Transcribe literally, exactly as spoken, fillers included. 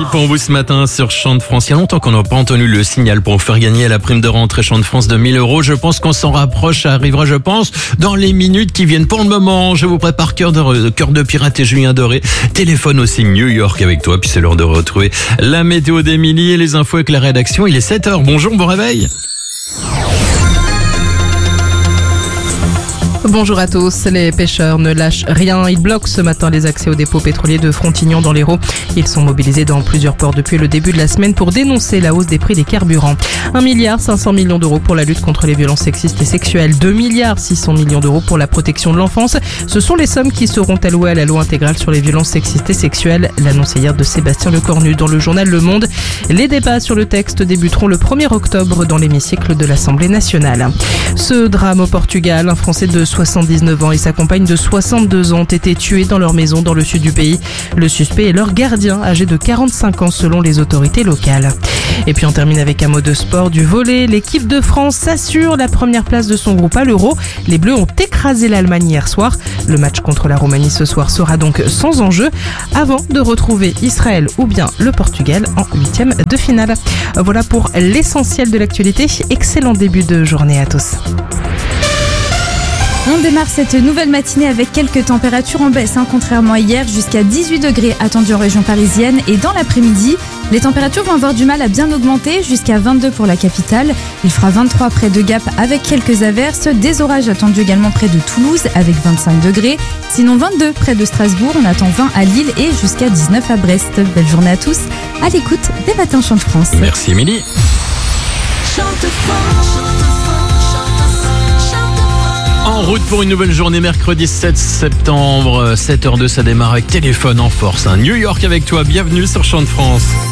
pour vous ce matin sur Chant de France. Il y a longtemps qu'on n'a pas entendu le signal pour vous faire gagner la prime de rentrée Chant de France de mille euros. Je pense qu'on s'en rapproche. Ça arrivera, je pense, dans les minutes qui viennent. Pour le moment, je vous prépare Cœur de, Cœur de Pirate et Julien Doré. Téléphone aussi New York avec toi. Puis c'est l'heure de retrouver la météo d'Émilie et les infos avec la rédaction. Il est sept heures. Bonjour, bon réveil. Bonjour à tous. Les pêcheurs ne lâchent rien. Ils bloquent ce matin les accès au dépôt pétrolier de Frontignan dans l'Hérault. Ils sont mobilisés dans plusieurs ports depuis le début de la semaine pour dénoncer la hausse des prix des carburants. un milliard cinq cents millions d'euros pour la lutte contre les violences sexistes et sexuelles. deux milliards six cents millions d'euros pour la protection de l'enfance. Ce sont les sommes qui seront allouées à la loi intégrale sur les violences sexistes et sexuelles. L'annonce hier de Sébastien Lecornu dans le journal Le Monde. Les débats sur le texte débuteront le premier octobre dans l'hémicycle de l'Assemblée nationale. Ce drame au Portugal, un Français de soixante-dix-neuf ans et sa compagne de soixante-deux ans ont été tués dans leur maison dans le sud du pays. Le suspect est leur gardien, âgé de quarante-cinq ans selon les autorités locales. Et puis on termine avec un mot de sport, du volley. L'équipe de France s'assure la première place de son groupe à l'Euro. Les Bleus ont écrasé l'Allemagne hier soir. Le match contre la Roumanie ce soir sera donc sans enjeu avant de retrouver Israël ou bien le Portugal en huitième de finale. Voilà pour l'essentiel de l'actualité. Excellent début de journée à tous. On démarre cette nouvelle matinée avec quelques températures en baisse, hein, contrairement à hier, jusqu'à dix-huit degrés attendus en région parisienne. Et dans l'après-midi, les températures vont avoir du mal à bien augmenter, jusqu'à vingt-deux pour la capitale. Il fera vingt-trois près de Gap avec quelques averses. Des orages attendus également près de Toulouse avec vingt-cinq degrés. Sinon vingt-deux près de Strasbourg, on attend vingt à Lille et jusqu'à dix-neuf à Brest. Belle journée à tous, à l'écoute des matins Chant de France. Merci Émilie. En route pour une nouvelle journée mercredi sept septembre, sept heures deux, ça démarre avec Téléphone en force. New York avec toi, bienvenue sur Chant de France.